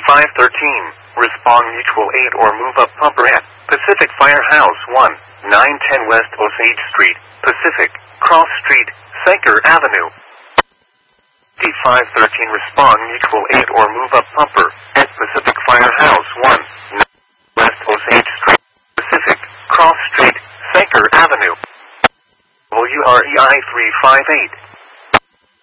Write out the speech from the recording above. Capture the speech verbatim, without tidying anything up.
five thirteen, respond mutual aid or move up pumper at Pacific Firehouse one, nine ten West Osage Street, Pacific, Cross Street, Sanker Avenue. D five thirteen, respond mutual aid or move up pumper at Pacific Firehouse one, nine West Osage Street, Pacific, Cross Street, Sanker Avenue. W R E I three five eight.